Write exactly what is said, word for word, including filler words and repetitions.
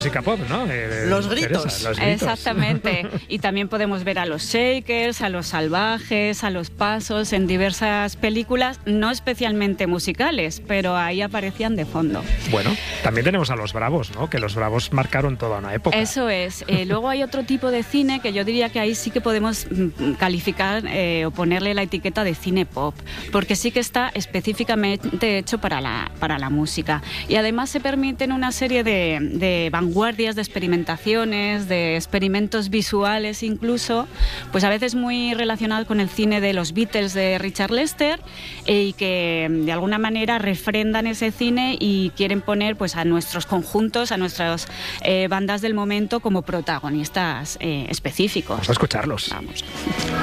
música pop, ¿no? Eh, los, gritos. Teresa, los gritos. Exactamente. Y también podemos ver a los Shakers, a los Salvajes, a los Pasos en diversas películas, no especialmente musicales, pero ahí aparecían de fondo. Bueno, también tenemos a los Bravos, ¿no? Que los Bravos marcaron toda una época. Eso es. Eh, luego hay otro tipo de cine que yo diría que ahí sí que podemos mm, calificar eh, o ponerle la etiqueta de cine pop, porque sí que está específicamente hecho para la, para la música. Y además se permiten una serie de, de vanguardias, de experimentaciones, de experimentos visuales incluso, pues a veces muy relacionados con el cine de los Beatles de Richard Lester, eh, y que de alguna manera refrendan ese cine y quieren poner pues a nuestros conjuntos, a nuestras eh, bandas del momento como protagonistas eh, específicos. Vamos a escucharlos. Vamos.